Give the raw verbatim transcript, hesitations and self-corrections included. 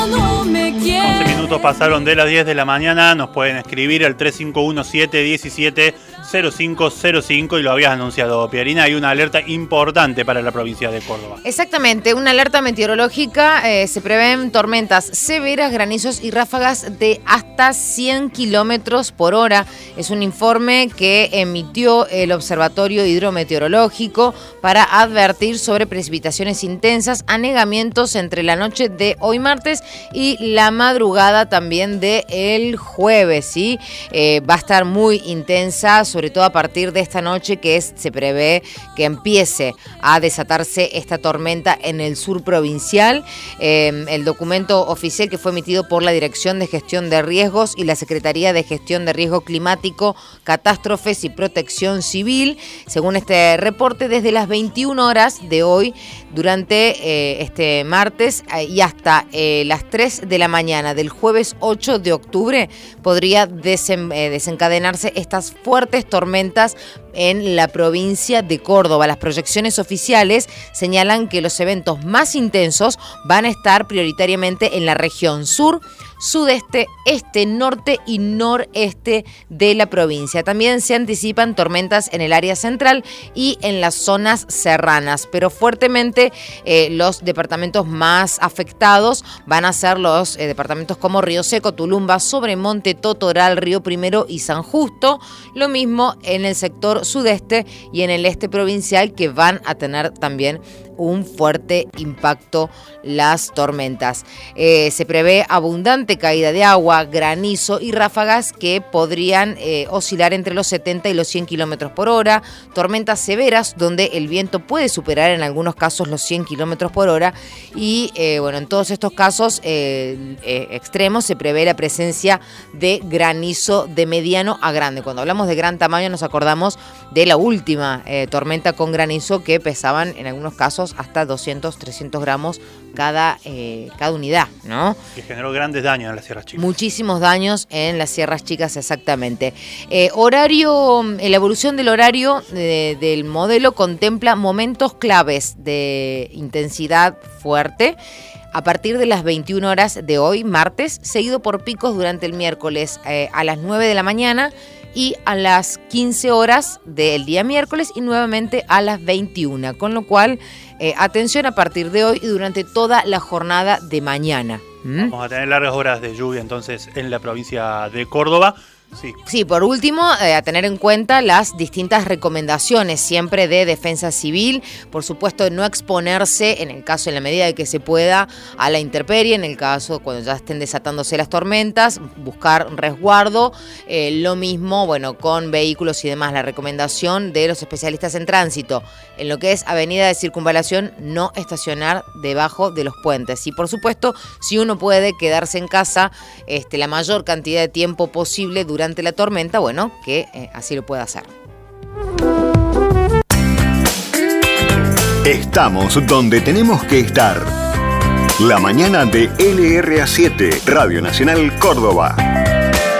No me once minutos pasaron de las diez de la mañana. Nos pueden escribir al tres cinco uno siete uno siete cero cinco cero cinco y lo habías anunciado, Pierina. Hay una alerta importante para la provincia de Córdoba. Exactamente, una alerta meteorológica. Eh, se prevén tormentas severas, granizos y ráfagas de hasta cien kilómetros por hora. Es un informe que emitió el Observatorio Hidrometeorológico para advertir sobre precipitaciones intensas, anegamientos entre la noche de hoy martes y la madrugada también de el jueves, ¿sí? Eh, va a estar muy intensa, sobre todo a partir de esta noche, que es, se prevé que empiece a desatarse esta tormenta en el sur provincial. Eh, el documento oficial que fue emitido por la Dirección de Gestión de Riesgos y la Secretaría de Gestión de Riesgo Climático, Catástrofes y Protección Civil, según este reporte, desde las veintiuna horas de hoy, durante eh, este martes eh, y hasta eh, las tres de la mañana del jueves ocho de octubre, podría desen, eh, desencadenarse estas fuertes tormentas en la provincia de Córdoba. Las proyecciones oficiales señalan que los eventos más intensos van a estar prioritariamente en la región sur, sudeste, este, norte y noreste de la provincia. También se anticipan tormentas en el área central y en las zonas serranas, pero fuertemente eh, los departamentos más afectados van a ser los eh, departamentos como Río Seco, Tulumba, Sobremonte, Totoral, Río Primero y San Justo. Lo mismo en el sector sudeste y en el este provincial, que van a tener también un fuerte impacto las tormentas. Eh, se prevé abundante caída de agua, granizo y ráfagas que podrían eh, oscilar entre los setenta y los cien kilómetros por hora, tormentas severas donde el viento puede superar en algunos casos los cien kilómetros por hora y eh, bueno, en todos estos casos eh, eh, extremos se prevé la presencia de granizo de mediano a grande. Cuando hablamos de gran tamaño nos acordamos de la última eh, tormenta con granizo, que pesaban en algunos casos hasta doscientos, trescientos gramos cada, eh, cada unidad, ¿no? Que generó grandes daños en las Sierras Chicas. Muchísimos daños en las Sierras Chicas, exactamente. Eh, horario, la evolución del horario de, del modelo contempla momentos claves de intensidad fuerte a partir de las veintiuna horas de hoy, martes, seguido por picos durante el miércoles eh, a las nueve de la mañana y a las quince horas del día miércoles y nuevamente a las veintiuna, con lo cual eh, atención a partir de hoy y durante toda la jornada de mañana. ¿Mm? Vamos a tener largas horas de lluvia entonces en la provincia de Córdoba. Sí. Sí, por último, eh, a tener en cuenta las distintas recomendaciones siempre de defensa civil. Por supuesto, no exponerse, en el caso, en la medida de que se pueda, a la intemperie, en el caso cuando ya estén desatándose las tormentas, buscar resguardo. Eh, lo mismo, bueno, con vehículos y demás, la recomendación de los especialistas en tránsito, en lo que es avenida de circunvalación, no estacionar debajo de los puentes. Y por supuesto, si uno puede quedarse en casa este, la mayor cantidad de tiempo posible durante durante la tormenta, bueno, que eh, así lo pueda hacer. Estamos donde tenemos que estar. La mañana de L R A siete, Radio Nacional Córdoba.